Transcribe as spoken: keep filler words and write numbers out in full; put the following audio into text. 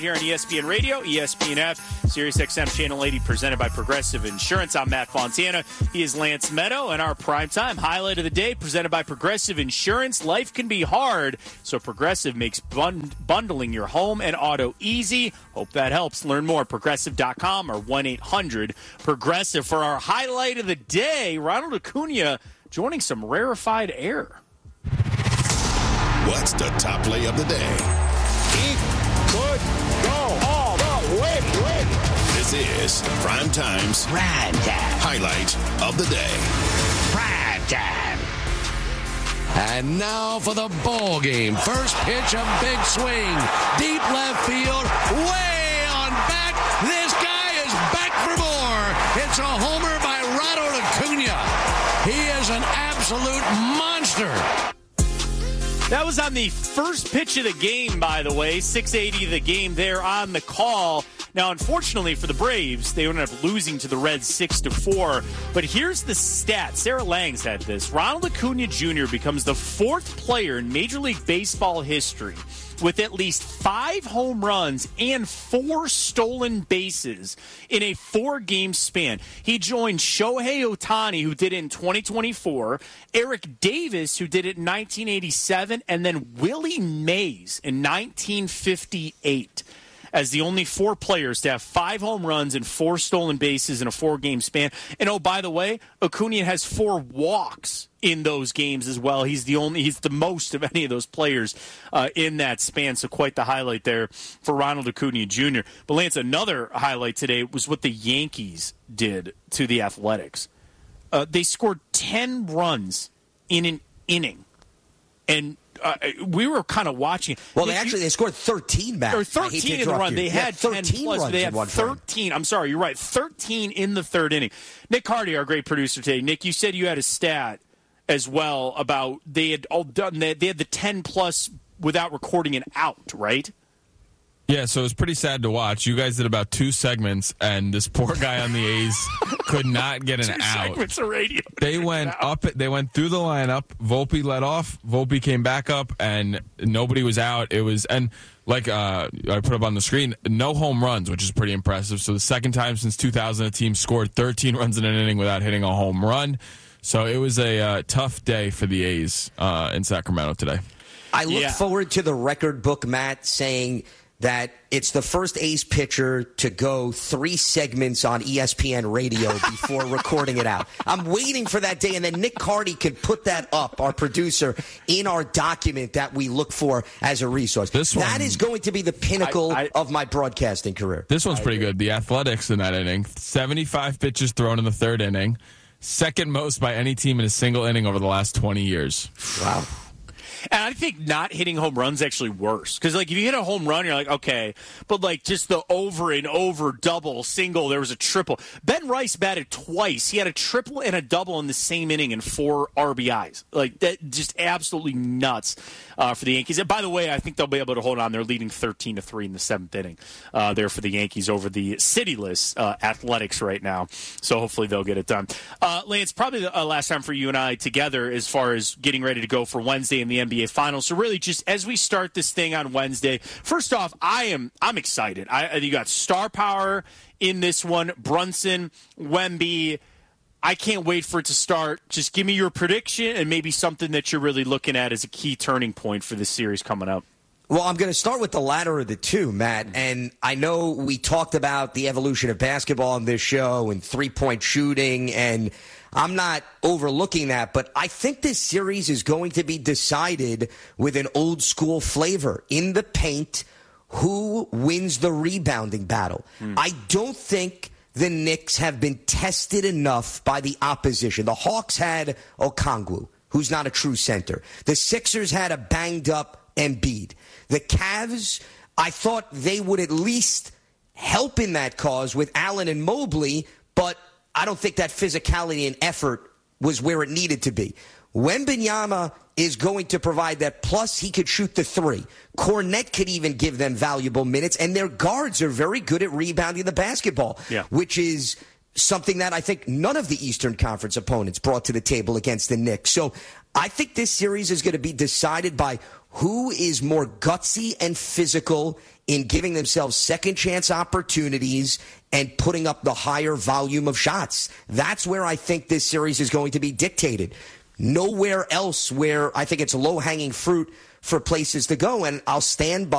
Here on E S P N Radio, E S P N F, Sirius X M Channel eighty, presented by Progressive Insurance. I'm Matt Fontana. He is Lance Meadow, and our primetime highlight of the day presented by Progressive Insurance. Life can be hard, so Progressive makes bund- bundling your home and auto easy. Hope that helps. Learn more at progressive dot com or one eight hundred progressive. For our highlight of the day, Ronald Acuna joining some rarefied air. What's the top play of the day? He could go all the way, way. This is Prime Time's Prime Time highlight of the day. Prime Time. And now for the ball game. First pitch, a big swing. Deep left field, way on back. This guy is back for more. It's a homer by Ronald Acuna. He is an absolute monster. That was on the first pitch of the game, by the way. six eighty the game there on the call. Now, unfortunately for the Braves, they ended up losing to the Reds six to four. But here's the stat. Sarah Langs had this. Ronald Acuna Junior becomes the fourth player in Major League Baseball history with at least five home runs and four stolen bases in a four-game span. He joined Shohei Ohtani, who did it in twenty twenty-four, Eric Davis, who did it in nineteen eighty-seven, and then Willie Mays in nineteen fifty-eight. As the only four players to have five home runs and four stolen bases in a four-game span. And, oh, by the way, Acuna has four walks in those games as well. He's the only, he's the most of any of those players uh, in that span. So quite the highlight there for Ronald Acuna Junior But, Lance, another highlight today was what the Yankees did to the Athletics. Uh, they scored ten runs in an inning. And Uh, we were kind of watching. Well, they actually they scored thirteen back. Or thirteen in the run. You. They had thirteen ten plus. runs They had in one thirteen. frame. I'm sorry, you're right. thirteen in the third inning. Nick Hardy, our great producer today. Nick, you said you had a stat as well about they had all done. They, they had the ten plus without recording an out, right? Yeah, so it was pretty sad to watch. You guys did about two segments, and this poor guy on the A's could not get an two out. Segments of radio. They went up. They went through the lineup. Volpe led off. Volpe came back up, and nobody was out. It was and like uh, I put up on the screen, no home runs, which is pretty impressive. So the second time since two thousand, a team scored thirteen runs in an inning without hitting a home run. So it was a uh, tough day for the A's uh, in Sacramento today. I look Yeah. forward to the record book, Matt, saying that it's the first A's pitcher to go three segments on E S P N radio before recording it out. I'm waiting for that day, and then Nick Cardy can put that up, our producer, in our document that we look for as a resource. This one, that is going to be the pinnacle I, I, of my broadcasting career. This one's pretty good. The Athletics in that inning, seventy-five pitches thrown in the third inning, second most by any team in a single inning over the last twenty years. Wow. And I think not hitting home runs actually worse. Because, like, if you hit a home run, you're like, okay. But, like, just the over and over double, single, there was a triple. Ben Rice batted twice. He had a triple and a double in the same inning and four R B Is. Like, that just absolutely nuts uh, for the Yankees. And, by the way, I think they'll be able to hold on. They're leading thirteen to three in the seventh inning uh, there for the Yankees over the cityless uh, Athletics right now. So, hopefully, they'll get it done. Uh, Lance, probably the uh, last time for you and I together as far as getting ready to go for Wednesday in the N B A Finals. So really, just as we start this thing on Wednesday, first off, I am I'm excited. I you got star power in this one. Brunson, Wemby. I can't wait for it to start. Just give me your prediction and maybe something that you're really looking at as a key turning point for this series coming up. Well, I'm going to start with the latter of the two, Matt. And I know we talked about the evolution of basketball on this show and three-point shooting, and I'm not overlooking that, but I think this series is going to be decided with an old-school flavor. In the paint, who wins the rebounding battle? Hmm. I don't think the Knicks have been tested enough by the opposition. The Hawks had Okongwu, who's not a true center. The Sixers had a banged-up Embiid. The Cavs, I thought they would at least help in that cause with Allen and Mobley, but I don't think that physicality and effort was where it needed to be. Wembanyama is going to provide that, plus he could shoot the three. Cornette could even give them valuable minutes, and their guards are very good at rebounding the basketball, yeah. which is something that I think none of the Eastern Conference opponents brought to the table against the Knicks. So I think this series is going to be decided by who is more gutsy and physical in giving themselves second chance opportunities and putting up the higher volume of shots. That's where I think this series is going to be dictated. Nowhere else where I think it's low-hanging fruit for places to go, and I'll stand by